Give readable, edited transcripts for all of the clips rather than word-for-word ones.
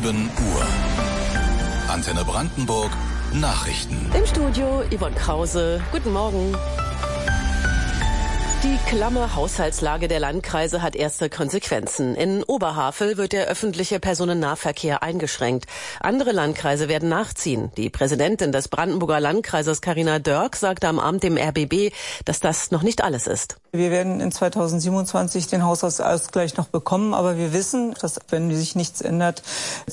7 Uhr. Antenne Brandenburg Nachrichten. Im Studio Yvonne Krause. Guten Morgen. Die klamme Haushaltslage der Landkreise hat erste Konsequenzen. In Oberhavel wird der öffentliche Personennahverkehr eingeschränkt. Andere Landkreise werden nachziehen. Die Präsidentin des Brandenburger Landkreises, Carina Dörk, sagte am Abend dem RBB, dass das noch nicht alles ist. Wir werden in 2027 den Haushaltsausgleich noch bekommen, aber wir wissen, dass, wenn sich nichts ändert,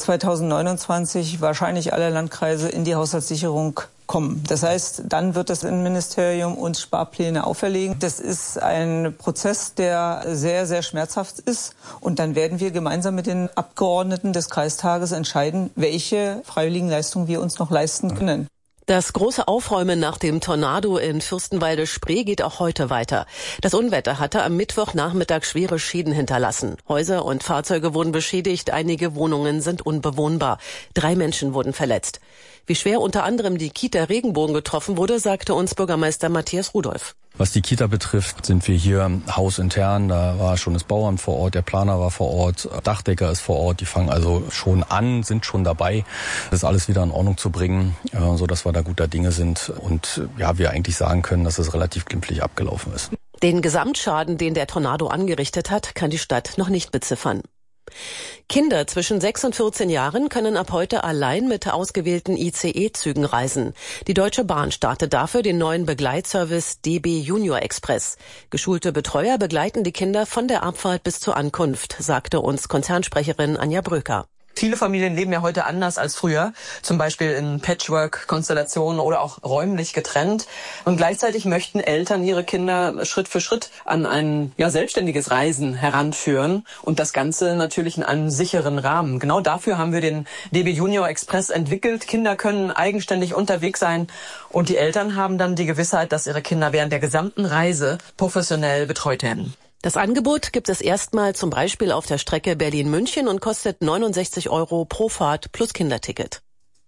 2029 wahrscheinlich alle Landkreise in die Haushaltssicherung kommen. Das heißt, dann wird das Innenministerium uns Sparpläne auferlegen. Das ist ein Prozess, der sehr, sehr schmerzhaft ist. Und dann werden wir gemeinsam mit den Abgeordneten des Kreistages entscheiden, welche Freiwilligenleistungen wir uns noch leisten können. Das große Aufräumen nach dem Tornado in Fürstenwalde-Spree geht auch heute weiter. Das Unwetter hatte am Mittwochnachmittag schwere Schäden hinterlassen. Häuser und Fahrzeuge wurden beschädigt, einige Wohnungen sind unbewohnbar. 3 Menschen wurden verletzt. Wie schwer unter anderem die Kita Regenbogen getroffen wurde, sagte uns Bürgermeister Matthias Rudolph. Was die Kita betrifft, sind wir hier hausintern. Da war schon das Bauamt vor Ort, der Planer war vor Ort, Dachdecker ist vor Ort. Die fangen also schon an, sind schon dabei, das alles wieder in Ordnung zu bringen, so dass wir da guter Dinge sind und wir eigentlich sagen können, dass es relativ glimpflich abgelaufen ist. Den Gesamtschaden, den der Tornado angerichtet hat, kann die Stadt noch nicht beziffern. Kinder zwischen 6 und 14 Jahren können ab heute allein mit ausgewählten ICE-Zügen reisen. Die Deutsche Bahn startet dafür den neuen Begleitservice DB Junior Express. Geschulte Betreuer begleiten die Kinder von der Abfahrt bis zur Ankunft, sagte uns Konzernsprecherin Anja Bröker. Viele Familien leben ja heute anders als früher, zum Beispiel in Patchwork-Konstellationen oder auch räumlich getrennt. Und gleichzeitig möchten Eltern ihre Kinder Schritt für Schritt an ein selbstständiges Reisen heranführen und das Ganze natürlich in einem sicheren Rahmen. Genau dafür haben wir den DB Junior Express entwickelt. Kinder können eigenständig unterwegs sein und die Eltern haben dann die Gewissheit, dass ihre Kinder während der gesamten Reise professionell betreut werden. Das Angebot gibt es erstmal zum Beispiel auf der Strecke Berlin-München und kostet 69 € pro Fahrt plus Kinderticket.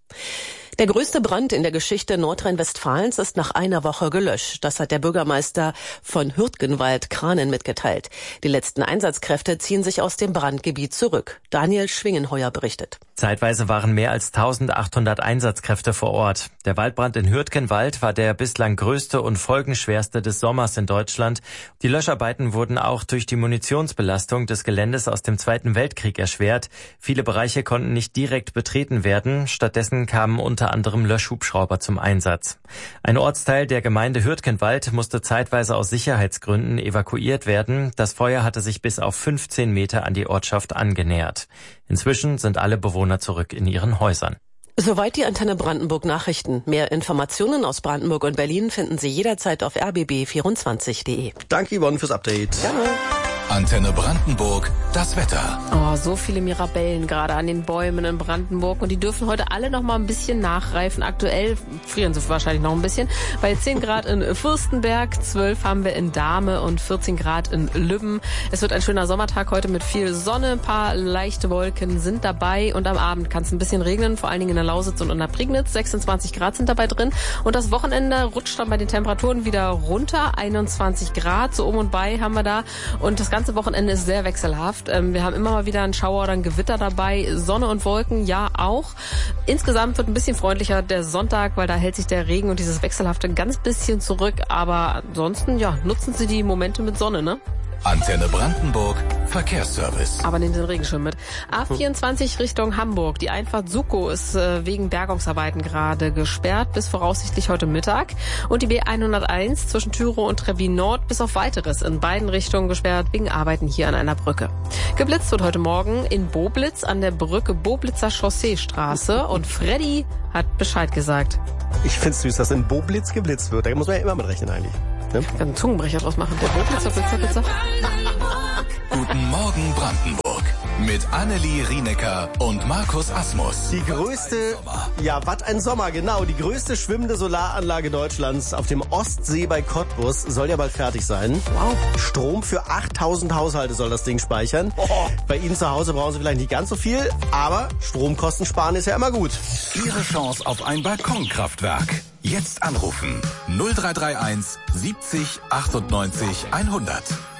Der größte Brand in der Geschichte Nordrhein-Westfalens ist nach einer Woche gelöscht. Das hat der Bürgermeister von Hürtgenwald-Kranen mitgeteilt. Die letzten Einsatzkräfte ziehen sich aus dem Brandgebiet zurück. Daniel Schwingenheuer berichtet. Zeitweise waren mehr als 1800 Einsatzkräfte vor Ort. Der Waldbrand in Hürtgenwald war der bislang größte und folgenschwerste des Sommers in Deutschland. Die Löscharbeiten wurden auch durch die Munitionsbelastung des Geländes aus dem Zweiten Weltkrieg erschwert. Viele Bereiche konnten nicht direkt betreten werden. Stattdessen kamen unter anderem Löschhubschrauber zum Einsatz. Ein Ortsteil der Gemeinde Hürtgenwald musste zeitweise aus Sicherheitsgründen evakuiert werden. Das Feuer hatte sich bis auf 15 Meter an die Ortschaft angenähert. Inzwischen sind alle Bewohner zurück in ihren Häusern. Soweit die Antenne Brandenburg Nachrichten. Mehr Informationen aus Brandenburg und Berlin finden Sie jederzeit auf rbb24.de. Danke Yvonne fürs Update. Gerne. Antenne Brandenburg, das Wetter. Oh, so viele Mirabellen gerade an den Bäumen in Brandenburg und die dürfen heute alle noch mal ein bisschen nachreifen. Aktuell frieren sie wahrscheinlich noch ein bisschen. Bei 10 Grad in Fürstenberg, 12 haben wir in Dahme und 14 Grad in Lübben. Es wird ein schöner Sommertag heute mit viel Sonne, ein paar leichte Wolken sind dabei und am Abend kann es ein bisschen regnen, vor allen Dingen in der Lausitz und in der Prignitz. 26 Grad sind dabei drin und das Wochenende rutscht dann bei den Temperaturen wieder runter. 21 Grad, so um und bei haben wir da und das ganze Wochenende ist sehr wechselhaft. Wir haben immer mal wieder einen Schauer oder ein Gewitter dabei. Sonne und Wolken, ja auch. Insgesamt wird ein bisschen freundlicher der Sonntag, weil da hält sich der Regen und dieses Wechselhafte ganz bisschen zurück. Aber ansonsten, nutzen Sie die Momente mit Sonne, ne? Antenne Brandenburg, Verkehrsservice. Aber nehmen Sie den Regenschirm mit. A24 Richtung Hamburg. Die Einfahrt Suckow ist wegen Bergungsarbeiten gerade gesperrt bis voraussichtlich heute Mittag. Und die B101 zwischen Thürow und Trebbin Nord bis auf Weiteres in beiden Richtungen gesperrt wegen Arbeiten hier an einer Brücke. Geblitzt wird heute Morgen in Boblitz an der Brücke Boblitzer Chausseestraße. Und Freddy hat Bescheid gesagt. Ich find's süß, dass in Boblitz geblitzt wird. Da muss man ja immer mit rechnen eigentlich. Ich kann einen Zungenbrecher draus machen. Der Blitzer. Guten Morgen Brandenburg. Mit Annelie Rienecker und Markus Asmus. Die größte, was ein Sommer, genau. Die größte schwimmende Solaranlage Deutschlands auf dem Ostsee bei Cottbus soll ja bald fertig sein. Wow. Strom für 8000 Haushalte soll das Ding speichern. Bei Ihnen zu Hause brauchen Sie vielleicht nicht ganz so viel, aber Stromkosten sparen ist ja immer gut. Ihre Chance auf ein Balkonkraftwerk. Jetzt anrufen. 0331 70 98 100.